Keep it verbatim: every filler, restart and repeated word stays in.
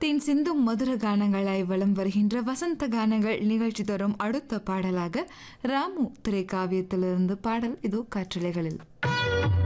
கேட்டின் சிந்தும் மதுர கானங்களாய் வலம் வருகின்ற வசந்த கானங்கள் நிகழ்ச்சி தரும் அடுத்த பாடலாக ராமு திரைக்காவியத்திலிருந்து பாடல் இதோ காற்றலைகளில்.